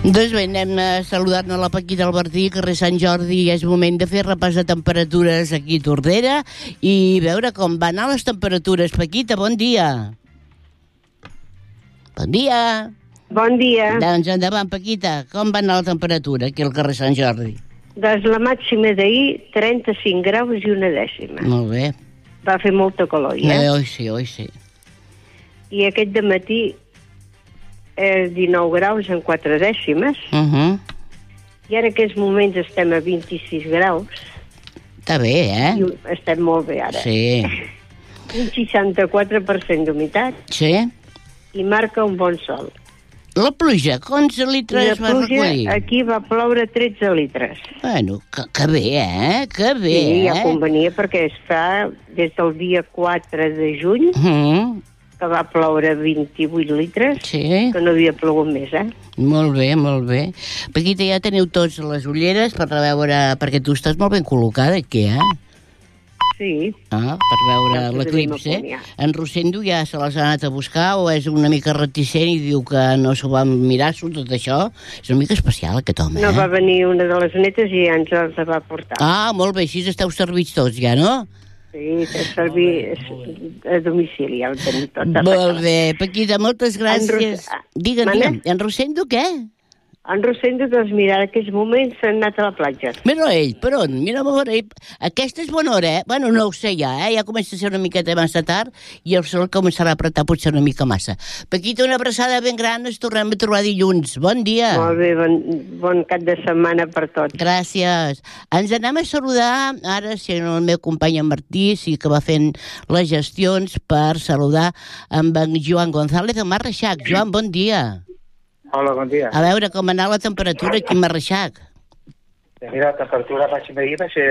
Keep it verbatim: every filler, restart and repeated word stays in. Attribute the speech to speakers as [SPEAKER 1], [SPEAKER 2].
[SPEAKER 1] Doncs bé, anem a saludar-ne la Paquita Albertí, carrer Sant Jordi, i és moment de fer repàs de temperatures aquí a Tordera i veure com van anar les temperatures. Paquita, bon dia. Bon dia.
[SPEAKER 2] Bon dia.
[SPEAKER 1] Doncs endavant, Paquita, com va anar la temperatura aquí al carrer Sant Jordi?
[SPEAKER 2] Doncs la màxima d'ahir, trenta-cinc graus i una dècima.
[SPEAKER 1] Molt bé.
[SPEAKER 2] Va fer molta calor, ja.
[SPEAKER 1] Eh, oi sí, oi sí.
[SPEAKER 2] I aquest dematí és dinou graus en quatre dècimes.
[SPEAKER 1] Uh -huh.
[SPEAKER 2] I ara en aquests moments estem a vint-i-sis graus.
[SPEAKER 1] Està bé, eh?
[SPEAKER 2] I estem molt bé, ara.
[SPEAKER 1] Sí.
[SPEAKER 2] Un seixanta-quatre per cent d'humitat.
[SPEAKER 1] Sí?
[SPEAKER 2] I marca un bon sol.
[SPEAKER 1] La pluja, quants litres va recollir?
[SPEAKER 2] Aquí va ploure tretze litres.
[SPEAKER 1] Bueno, que, que bé, eh? Que bé,
[SPEAKER 2] sí,
[SPEAKER 1] eh?
[SPEAKER 2] ja convenia, perquè es fa des del dia quatre de juny,
[SPEAKER 1] Uh -huh.
[SPEAKER 2] que va ploure vint-i-vuit litres,
[SPEAKER 1] Sí.
[SPEAKER 2] que no havia plogut més, eh?
[SPEAKER 1] Molt bé, molt bé. Paquita, ja teniu tots les ulleres per veure... Perquè tu estàs molt ben col·locada aquí, eh?
[SPEAKER 2] Sí.
[SPEAKER 1] Ah, per veure
[SPEAKER 2] Ja
[SPEAKER 1] l'eclipse.
[SPEAKER 2] posarem a punt, ja.
[SPEAKER 1] En Rosendo ja se les ha anat a buscar o és una mica reticent i diu que no s'ho va mirar, tot això? És una mica especial, aquest home,
[SPEAKER 2] No
[SPEAKER 1] eh?
[SPEAKER 2] va venir una de les netes i ja ens els va portar.
[SPEAKER 1] Ah, molt bé, així esteu servits tots ja, no?
[SPEAKER 2] Sí, és servir a domicili, ja ho tenim tot.
[SPEAKER 1] Molt bé, Paquita, moltes gràcies.
[SPEAKER 2] Ros-
[SPEAKER 1] Digue'm,
[SPEAKER 2] Mana?
[SPEAKER 1] digue'm, en Rosendo què?
[SPEAKER 2] En Rosendo, doncs, mira, en aquests moments s'ha anat a la platja.
[SPEAKER 1] Mira ell, per on? Mira, a veure, aquesta és bona hora, eh? Bueno, no ho sé ja, eh? Ja comença a ser una miqueta massa tard i el sol començarà a apretar potser una mica massa. Paquita, una abraçada ben gran, ens tornem a trobar dilluns. Bon dia.
[SPEAKER 2] Molt bé, bon, bon cap de setmana per tots.
[SPEAKER 1] Gràcies. Ens anem a saludar, ara, si el meu company en Martí sí que va fent les gestions per saludar amb en Joan González de Marreixac. Joan, bon dia.
[SPEAKER 3] Hola, bon dia.
[SPEAKER 1] A veure com va anar la temperatura aquí a Marreixac.
[SPEAKER 3] Mira, la temperatura màxima ahir va ser